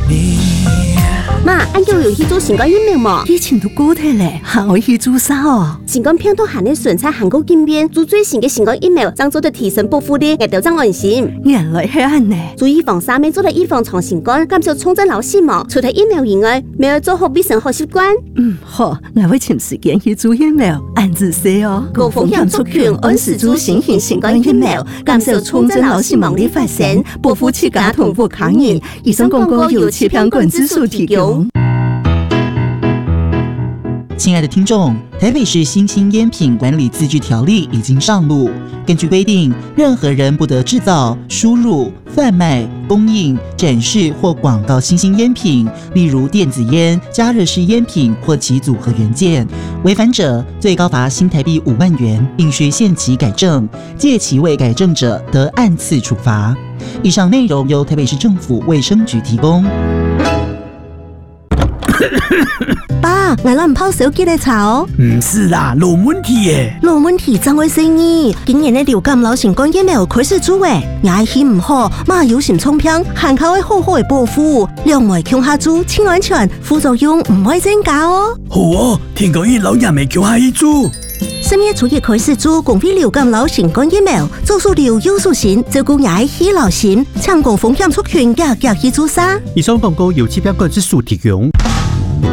妈，俺有去做新冠疫苗嘛？ 以前都过体嘞，还会去做啥哦？ 新冠病毒含的纯菜韩国经验，做最新的新冠疫苗，将做的提升保护力，也调整安心。 原来是安呢。 做预防3面做的预防长新冠，减少重症老死亡。除了疫苗以外，没有做好卫生好习惯。 好，我会请时间去做疫苗，按自说哦。 高风险族群按时做新型新冠疫苗，减少重症老死亡的发生，保护自家同步抗疫。以上广告由气象管制署提供。 亲爱的听众，台北市新兴烟品管理自治条例已经上路。根据规定，任何人不得制造、输入、贩卖、供应、展示或广告新兴烟品，例如电子烟、加热式烟品或其组合元件。违反者，最高罚新台币5万元，并需限期改正。届期未改正者，得按次处罚。以上内容由台北市政府卫生局提供。 爸，我们泡手机来查哦。 唔是啦，没问题耶。 没问题，怎会生意？今年的流感老新冠疫苗开始做诶，牙气唔好，嘛有心冲偏，含口会好好的保护，两位强下做，清安全，副作用唔会增加哦。 好哦，听讲伊老人未强下去做。 3月初一开始做公费流感老新冠疫苗，做数流有数型，照顾牙气老心，抢攻风险族群，去做啥？ 以上广告由气象管制署提供。